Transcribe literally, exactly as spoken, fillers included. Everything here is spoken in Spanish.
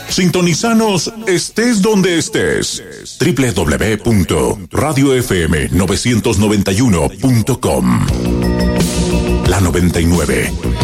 Sintonizanos estés donde estés. doble u doble u doble u punto radio f m novecientos noventa y uno punto com. La noventa y nueve